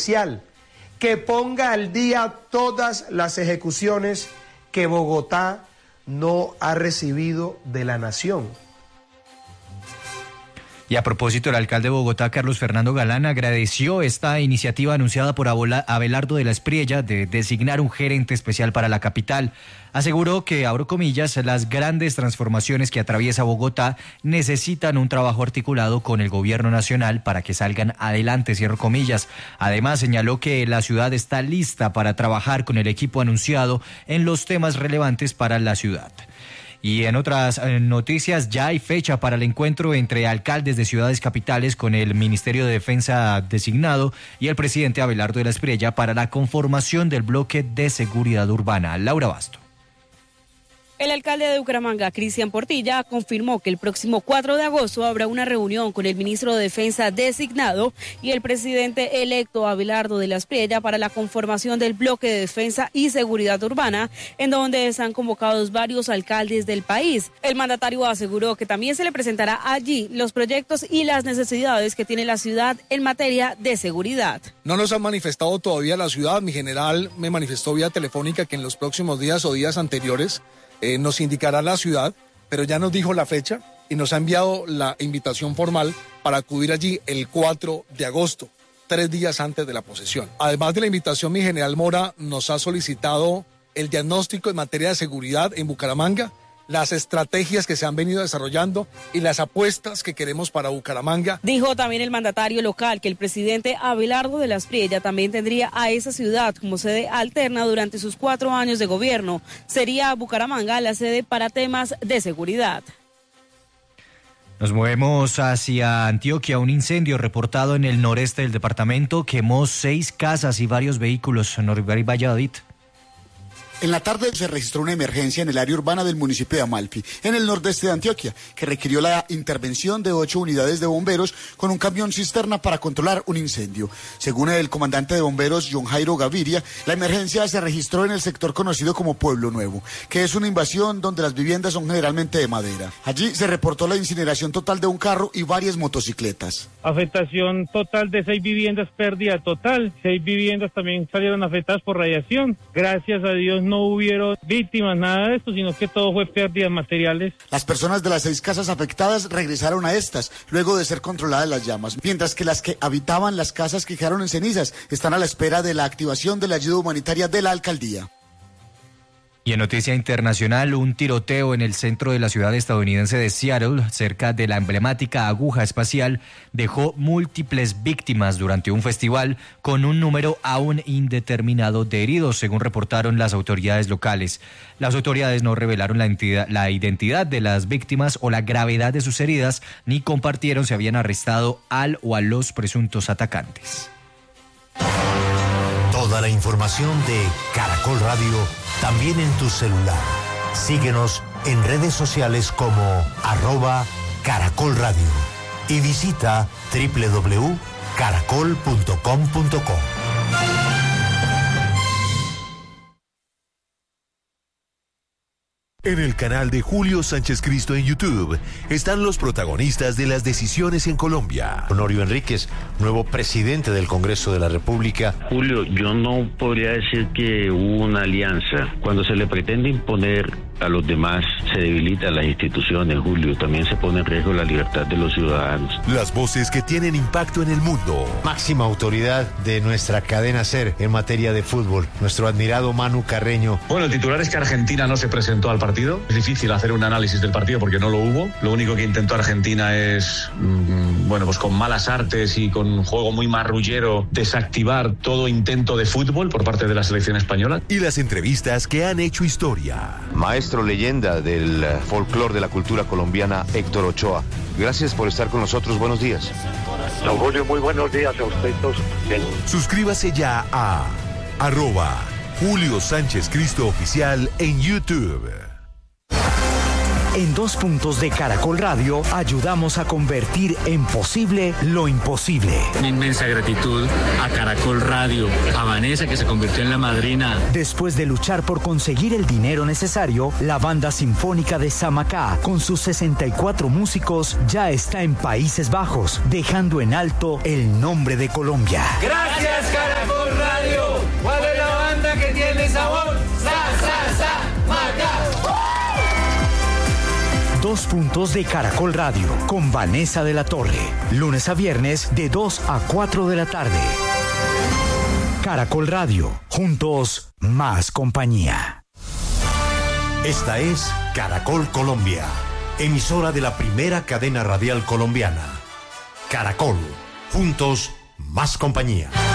especial que ponga al día todas las ejecuciones que Bogotá no ha recibido de la nación. Y a propósito, el alcalde de Bogotá, Carlos Fernando Galán, agradeció esta iniciativa anunciada por Abelardo de la Espriella de designar un gerente especial para la capital. Aseguró que, abro comillas, las grandes transformaciones que atraviesa Bogotá necesitan un trabajo articulado con el gobierno nacional para que salgan adelante, cierro comillas. Además, señaló que la ciudad está lista para trabajar con el equipo anunciado en los temas relevantes para la ciudad. Y en otras noticias, ya hay fecha para el encuentro entre alcaldes de ciudades capitales con el Ministerio de Defensa designado y el presidente Abelardo de la Espriella para la conformación del bloque de seguridad urbana. Laura Basto. El alcalde de Bucaramanga, Cristian Portilla, confirmó que el próximo 4 de agosto habrá una reunión con el ministro de Defensa designado y el presidente electo Abelardo de la Espriella para la conformación del bloque de defensa y seguridad urbana, en donde están convocados varios alcaldes del país. El mandatario aseguró que también se le presentará allí los proyectos y las necesidades que tiene la ciudad en materia de seguridad. No nos han manifestado todavía la ciudad. Mi general me manifestó vía telefónica que en los próximos días o días anteriores nos indicará la ciudad, pero ya nos dijo la fecha y nos ha enviado la invitación formal para acudir allí el 4 de agosto, 3 días antes de la posesión. Además de la invitación, mi general Mora nos ha solicitado el diagnóstico en materia de seguridad en Bucaramanga, las estrategias que se han venido desarrollando y las apuestas que queremos para Bucaramanga. Dijo también el mandatario local que el presidente Abelardo de la Espriella también tendría a esa ciudad como sede alterna durante sus 4 años de gobierno. Sería Bucaramanga la sede para temas de seguridad. Nos movemos hacia Antioquia. Un incendio reportado en el noreste del departamento quemó 6 casas y varios vehículos. Norberto Valladolid. En la tarde se registró una emergencia en el área urbana del municipio de Amalfi, en el nordeste de Antioquia, que requirió la intervención de 8 unidades de bomberos con un camión cisterna para controlar un incendio. Según el comandante de bomberos, John Jairo Gaviria, la emergencia se registró en el sector conocido como Pueblo Nuevo, que es una invasión donde las viviendas son generalmente de madera. Allí se reportó la incineración total de un carro y varias motocicletas. Afectación total de 6 viviendas, pérdida total. 6 viviendas también salieron afectadas por radiación. Gracias a Dios no hubieron víctimas, nada de esto, sino que todo fue pérdidas materiales. Las personas de las 6 casas afectadas regresaron a estas, luego de ser controladas las llamas, mientras que las que habitaban las casas que quedaron en cenizas están a la espera de la activación de la ayuda humanitaria de la alcaldía. Y en noticia internacional, un tiroteo en el centro de la ciudad estadounidense de Seattle, cerca de la emblemática aguja espacial, dejó múltiples víctimas durante un festival, con un número aún indeterminado de heridos, según reportaron las autoridades locales. Las autoridades no revelaron la identidad de las víctimas o la gravedad de sus heridas, ni compartieron si habían arrestado al o a los presuntos atacantes. Toda la información de Caracol Radio también en tu celular. Síguenos en redes sociales como @Caracol Radio y visita www.caracol.com.co. En el canal de Julio Sánchez Cristo en YouTube están los protagonistas de las decisiones en Colombia. Honorio Enríquez, nuevo presidente del Congreso de la República. Julio, yo no podría decir que hubo una alianza. Cuando se le pretende imponer a los demás, se debilitan las instituciones, Julio. También se pone en riesgo la libertad de los ciudadanos. Las voces que tienen impacto en el mundo. Máxima autoridad de nuestra cadena SER en materia de fútbol, nuestro admirado Manu Carreño. Bueno, el titular es que Argentina no se presentó al partido. Es difícil hacer un análisis del partido porque no lo hubo. Lo único que intentó Argentina es, pues con malas artes y con un juego muy marrullero, desactivar todo intento de fútbol por parte de la selección española. Y las entrevistas que han hecho historia. Maestro leyenda del folclore de la cultura colombiana, Héctor Ochoa. Gracias por estar con nosotros. Buenos días. Don Julio, muy buenos días a usted todos. Suscríbase ya a @Julio Sánchez Cristo Oficial en YouTube. En 2 puntos de Caracol Radio ayudamos a convertir en posible lo imposible. Una inmensa gratitud a Caracol Radio, a Vanessa, que se convirtió en la madrina. Después de luchar por conseguir el dinero necesario, la banda sinfónica de Samacá, con sus 64 músicos, ya está en Países Bajos, dejando en alto el nombre de Colombia. Gracias, Caracol. Dos Puntos de Caracol Radio con Vanessa de la Torre. Lunes a viernes de 2 a 4 de la tarde. Caracol Radio. Juntos, más compañía. Esta es Caracol Colombia, emisora de la primera cadena radial colombiana. Caracol. Juntos, más compañía.